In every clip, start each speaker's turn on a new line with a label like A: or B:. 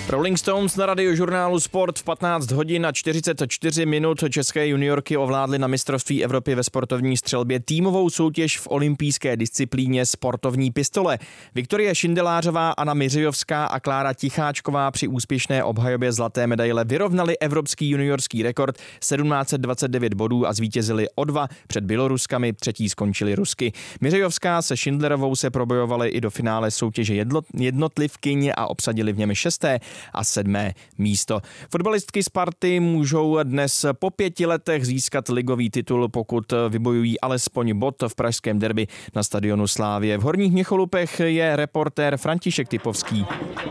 A: Rolling Stones na radiožurnálu Sport v 15 hodin a 44 minut české juniorky ovládly na mistrovství Evropy ve sportovní střelbě týmovou soutěž v olympijské disciplíně sportovní pistole. Viktorie Šindelářová, Anna Miřijovská a Klára Ticháčková při úspěšné obhajobě zlaté medaile vyrovnali evropský juniorský rekord 1729 bodů a zvítězili o 2 před Běloruskami, třetí skončili Rusky. Miřijovská se Šindlerovou se probojovaly i do finále soutěže jednotlivkyň a obsadili v něm 6. a 7. místo. Fotbalistky Sparty můžou dnes po 5 letech získat ligový titul, pokud vybojují alespoň bod v pražském derby na stadionu Slavie. V Horních Měcholupech je reportér František Typovský.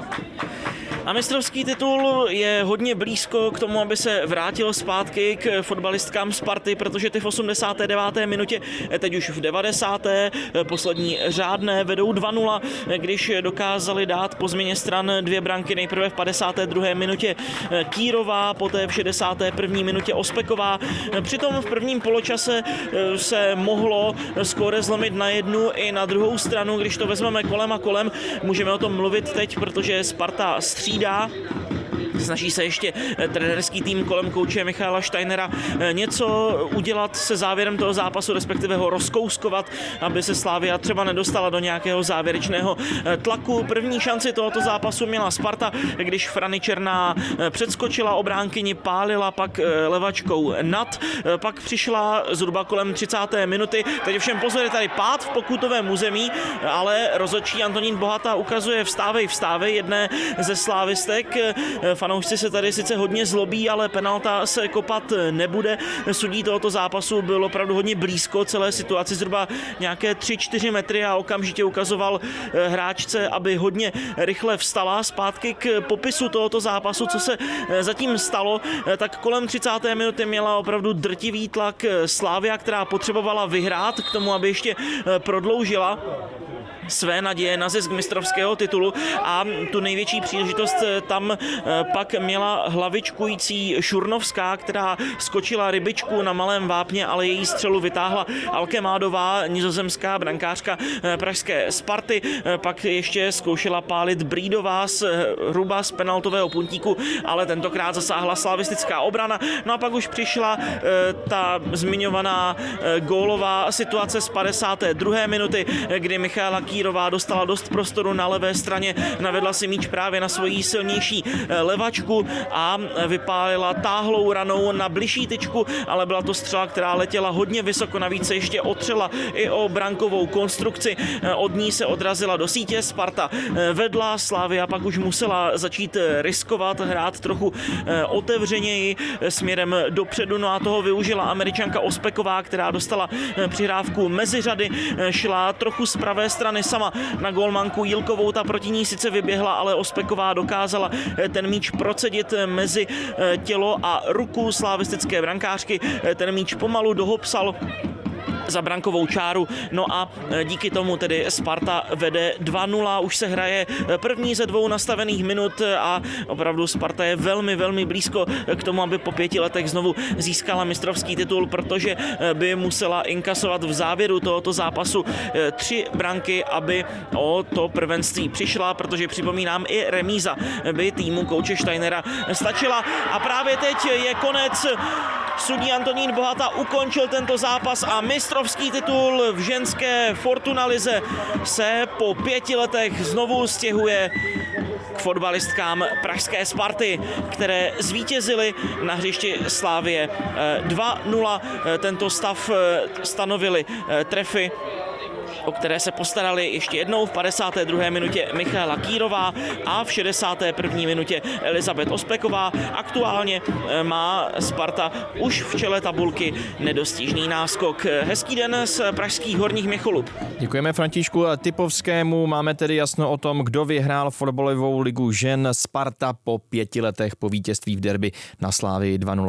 B: A mistrovský titul je hodně blízko k tomu, aby se vrátil zpátky k fotbalistkám Sparty, protože ty v 89. minutě, teď už v 90. poslední řádné vedou 2-0, když dokázali dát po změně stran 2 branky, nejprve v 52. minutě Kýrová, poté v 61. minutě Ospeková. Přitom v prvním poločase se mohlo skóre zlomit na jednu i na druhou stranu, když to vezmeme kolem a kolem. Můžeme o tom mluvit teď, protože Sparta střídá. Snaží se ještě trenérský tým kolem kouče Michaela Steinera něco udělat se závěrem toho zápasu, respektive ho rozkouskovat, aby se Slavia třeba nedostala do nějakého závěrečného tlaku. První šanci tohoto zápasu měla Sparta, když Frany Černá předskočila obránkyni, pálila pak levačkou nad, pak přišla zhruba kolem 30. minuty. Teď ovšem pozor, je tady pád v pokutovém území, ale rozhodčí Antonín Bohata ukazuje vstávej jedné ze slávistek. Fanoušci se tady sice hodně zlobí, ale penalta se kopat nebude. Sudí tohoto zápasu byl opravdu hodně blízko celé situaci, zhruba nějaké 3-4 metry a okamžitě ukazoval hráčce, aby hodně rychle vstala. Zpátky k popisu tohoto zápasu, co se zatím stalo, tak kolem 30. minuty měla opravdu drtivý tlak Slavia, která potřebovala vyhrát k tomu, aby ještě prodloužila své naděje na zisk mistrovského titulu a tu největší příležitost tam pak měla hlavičkující Šurnovská, která skočila rybičku na malém vápně, ale její střelu vytáhla Alkemádová, nizozemská brankářka pražské Sparty. Pak ještě zkoušela pálit Brídová hruba z penaltového puntíku, ale tentokrát zasáhla slavistická obrana. No a pak už přišla ta zmiňovaná gólová situace z 52. minuty, kdy Michaela Kýrová dostala dost prostoru na levé straně, navedla si míč právě na svoji silnější levačku a vypálila táhlou ranou na bližší tyčku, ale byla to střela, která letěla hodně vysoko, navíc se ještě otřela i o brankovou konstrukci, od ní se odrazila do sítě, Sparta vedla, Slavia pak už musela začít riskovat, hrát trochu otevřeněji směrem dopředu, no a toho využila Američanka Ospeková, která dostala přihrávku mezi řady, šla trochu z pravé strany sama na gólmanku Jilkovou, ta proti ní sice vyběhla, ale Ospeková dokázala ten míč procedit mezi tělo a ruku slavistické brankářky, ten míč pomalu dohopsal za brankovou čáru, no a díky tomu tedy Sparta vede 2-0, už se hraje první ze 2 nastavených minut a opravdu Sparta je velmi, velmi blízko k tomu, aby po 5 letech znovu získala mistrovský titul, protože by musela inkasovat v závěru tohoto zápasu 3 branky, aby o to prvenství přišla, protože připomínám, i remíza by týmu kouče Steinera stačila a právě teď je konec. Sudí Antonín Bohata ukončil tento zápas a mistrovský titul v ženské Fortuna lize se po 5 letech znovu stěhuje k fotbalistkám pražské Sparty, které zvítězily na hřišti Slavie 2-0. Tento stav stanovili trefy, o které se postarali ještě jednou v 52. minutě Michaela Kýrová a v 61. minutě Elizabeth Ospeková. Aktuálně má Sparta už v čele tabulky nedostižný náskok. Hezký den z pražských Horních Měcholup.
A: Děkujeme Františku Typovskému. Máme tedy jasno o tom, kdo vyhrál fotbalovou ligu žen. Sparta po 5 letech po vítězství v derby na Slavii 2-0.